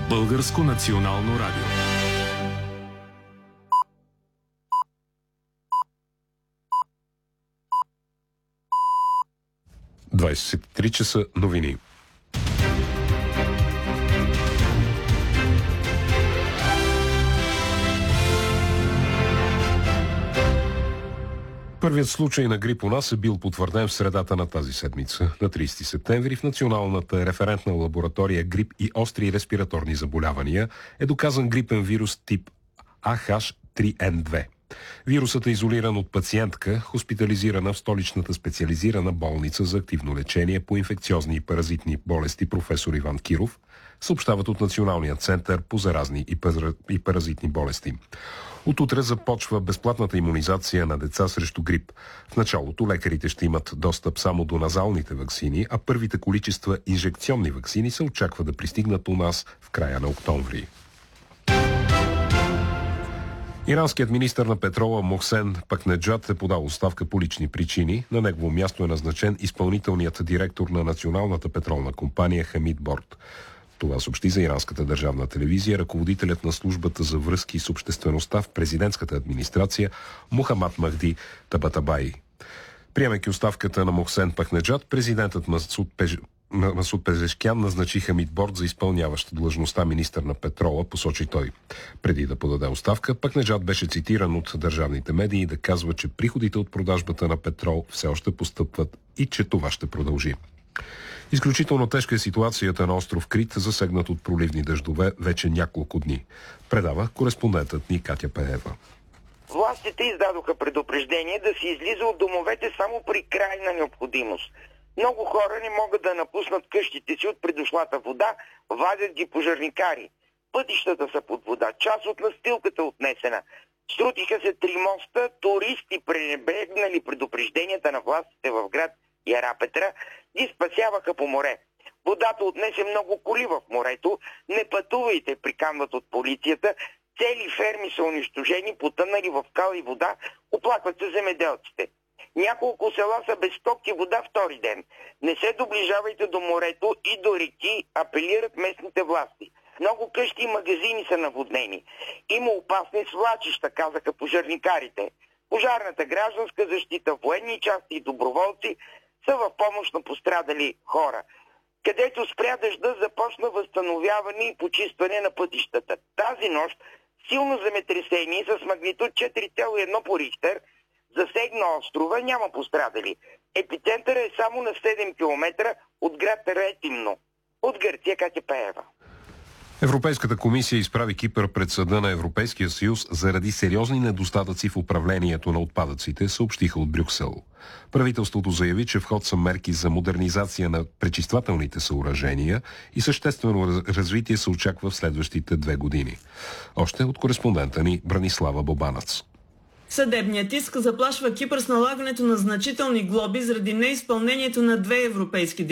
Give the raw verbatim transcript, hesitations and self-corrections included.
Българско национално радио. двадесет и три часа новини. Първият случай на грип у нас е бил потвърден в средата на тази седмица. На тридесети септември в Националната референтна лаборатория грип и остри респираторни заболявания е доказан грипен вирус тип А Х три Н две. Вирусът е изолиран от пациентка, хоспитализирана в столичната специализирана болница за активно лечение по инфекциозни и паразитни болести професор Иван Киров, съобщават от Националния център по заразни и паразитни болести. От утре започва безплатната имунизация на деца срещу грип. В началото лекарите ще имат достъп само до назалните ваксини, а първите количества инжекционни ваксини се очаква да пристигнат у нас в края на октомври. Иранският министър на петрола Мохсен Пакнеджад е подал оставка по лични причини. На негово място е назначен изпълнителният директор на Националната петролна компания Хамид Борд. Това съобщи за иранската държавна телевизия ръководителят на службата за връзки с обществеността в президентската администрация Мухамад Махди Табатабай. Приемайки оставката на Мохсен Пакнеджад, президентът Масуд Пеж... Масуд Пезешкян назначи Хамид Борд за изпълняващ длъжността министър на петрола, посочи той. Преди да подаде оставка, Пакнеджад беше цитиран от държавните медии да казва, че приходите от продажбата на петрол все още постъпват и че това ще продължи. Изключително тежка е ситуацията на остров Крит, засегнат от проливни дъждове вече няколко дни. Предава кореспондентът ни Катя Пеева. Властите издадоха предупреждение да се излиза от домовете само при крайна необходимост. Много хора не могат да напуснат къщите си от придошлата вода, вадят ги пожарникари. Пътищата са под вода, част от настилката отнесена. Срутиха се три моста, туристи, пренебрегнали предупрежденията на властите в град Ярапетра, ги спасяваха по море. Водата отнесе много коли в морето. Не пътувайте, приканват от полицията. Цели ферми са унищожени, потънали в кал и вода, оплакват се земеделците. Няколко села са без ток и вода втори ден. Не се доближавайте до морето и до реки, апелират местните власти. Много къщи и магазини са наводнени. Има опасни свлачища, казаха пожарникарите. Пожарната, гражданска защита, военни части и доброволци са в помощ на пострадали хора. Където спря дъжда, започна възстановяване и почистване на пътищата. Тази нощ силно земетресение с магнитуд четири цяло и едно по Рихтер засегна острова, няма пострадали. Епицентъра е само на седем километра от град Ретимно. От Гърция, Катя Пеева. Европейската комисия изправи Кипър пред съда на Европейския съюз заради сериозни недостатъци в управлението на отпадъците, съобщиха от Брюксел. Правителството заяви, че в ход са мерки за модернизация на пречиствателните съоръжения и съществено развитие се очаква в следващите две години. Още от кореспондента ни Бранислава Бобанац. Съдебният иск заплашва Кипър с налагането на значителни глоби заради неизпълнението на две европейски